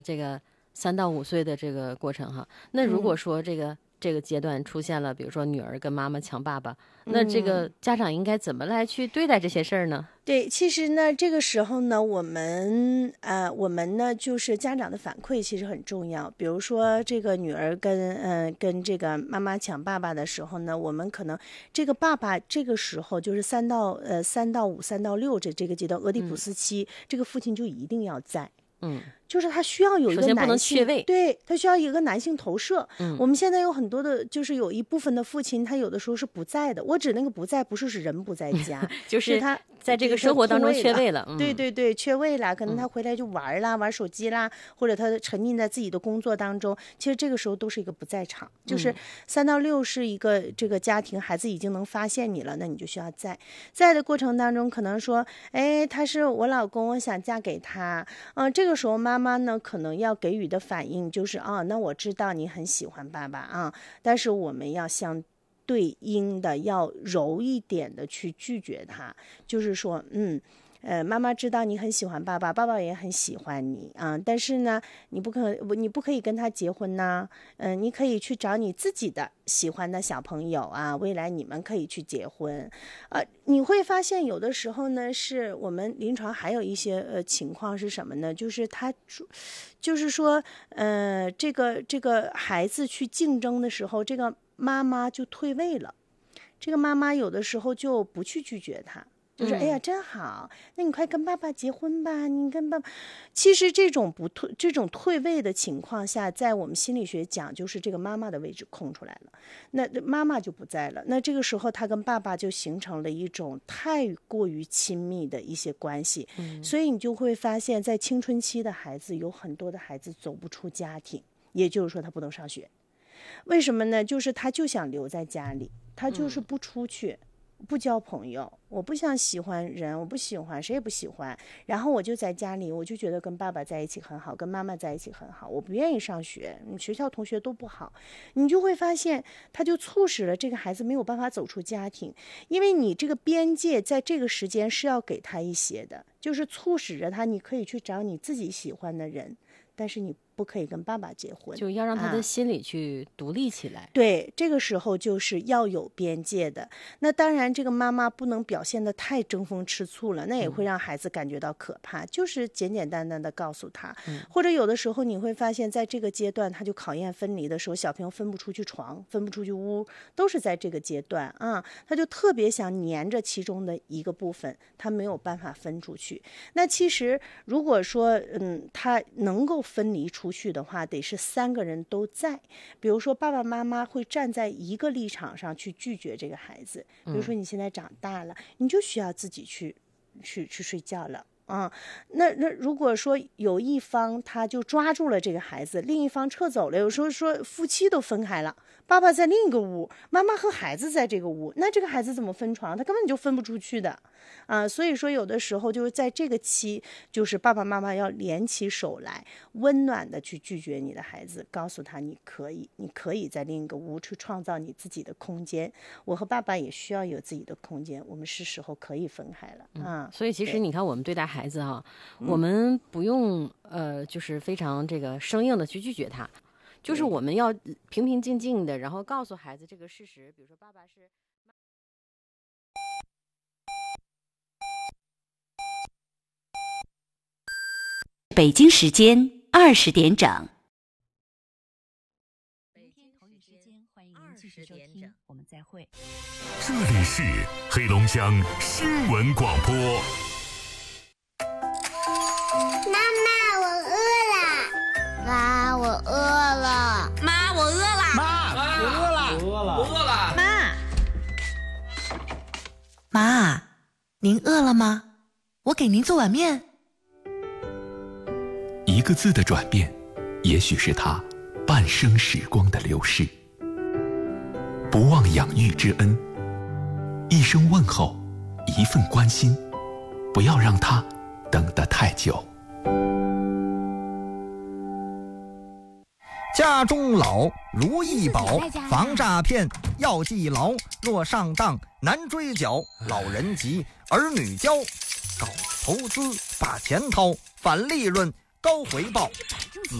这个3到5岁的这个过程哈。那如果说这个阶段出现了，比如说女儿跟妈妈抢爸爸，那这个家长应该怎么来去对待这些事儿呢？ 对，其实呢，这个时候呢，我们呢，就是家长的反馈其实很重要。比如说，这个女儿跟这个妈妈抢爸爸的时候呢，我们可能这个爸爸这个时候就是3到5、3到6这个阶段，俄狄浦斯期，这个父亲就一定要在。就是他需要有一个男性， 首先不能缺位， 对，他需要一个男性投射。我们现在有很多的，就是有一部分的父亲，他有的时候是不在的。我指那个不在，不是人不在家， 就是他在这个生活当中缺位了。 对对对，缺位了，可能他回来就玩啦，玩手机啦，或者他沉浸在自己的工作当中。其实这个时候都是一个不在场。就是3到6是一个这个家庭，孩子已经能发现你了，那你就需要在的过程当中，可能说，哎，他是我老公，我想嫁给他。这个时候妈妈呢，可能要给予的反应就是那我知道你很喜欢爸爸啊，但是我们要相对应的要柔一点的去拒绝他，就是说妈妈知道你很喜欢爸爸，爸爸也很喜欢你啊，但是呢，你不可以跟他结婚呢，你可以去找你自己的喜欢的小朋友啊，未来你们可以去结婚，你会发现有的时候呢，是我们临床还有一些情况是什么呢？就是就是说这个孩子去竞争的时候，这个妈妈就退位了，这个妈妈有的时候就不去拒绝他。就是哎呀真好，那你快跟爸爸结婚吧，你跟爸爸。其实这种退位的情况下，在我们心理学讲，就是这个妈妈的位置空出来了，那妈妈就不在了，那这个时候他跟爸爸就形成了一种太过于亲密的一些关系，所以你就会发现在青春期的孩子有很多的孩子走不出家庭，也就是说他不能上学。为什么呢？就是他就想留在家里，他就是不出去，不交朋友，我不想喜欢人，我不喜欢谁也不喜欢，然后我就在家里，我就觉得跟爸爸在一起很好，跟妈妈在一起很好，我不愿意上学，学校同学都不好，你就会发现他就促使了这个孩子没有办法走出家庭，因为你这个边界在这个时间是要给他一些的，就是促使着他你可以去找你自己喜欢的人，但是你不可以跟爸爸结婚， 就要让他的心理去独立起来。 对，这个时候就是要有边界的。那当然，这个妈妈不能表现得太争风吃醋了，那也会让孩子感觉到可怕。就是简简单单的告诉他，或者有的时候你会发现，在这个阶段，他就考验分离的时候，小朋友分不出去床，分不出去屋，都是在这个阶段啊。他就特别想黏着其中的一个部分，他没有办法分出去。那其实如果说他能够分离出去的话，得是3个人都在，比如说爸爸妈妈会站在一个立场上去拒绝这个孩子，比如说你现在长大了，你就需要自己去睡觉了那如果说有一方他就抓住了这个孩子，另一方撤走了，有时候说夫妻都分开了，爸爸在另一个屋，妈妈和孩子在这个屋，那这个孩子怎么分床？他根本就分不出去的所以说有的时候就是在这个期，就是爸爸妈妈要联起手来，温暖的去拒绝你的孩子，告诉他你可以在另一个屋去创造你自己的空间，我和爸爸也需要有自己的空间，我们是时候可以分开了所以其实你看我们对待孩子我们不用就是非常这个生硬的去拒绝他，就是我们要平平静静的，然后告诉孩子这个事实，比如说爸爸是北京时间20点整。 明天同一时间，欢迎您继续收听，我们再会。 这里是黑龙江新闻广播。 妈妈，我饿了。妈，我饿了。 妈，我饿了。 妈，我饿了。 我饿了。我饿了。 妈，您饿了吗？我给您做碗面。 一个字的转变，也许是他半生时光的流逝。不忘养育之恩，一声问候，一份关心，不要让他等得太久。 家中老，如意宝，防诈骗要记牢，若上当难追缴，老人急，儿女教，搞投资把钱掏，反利润高回报，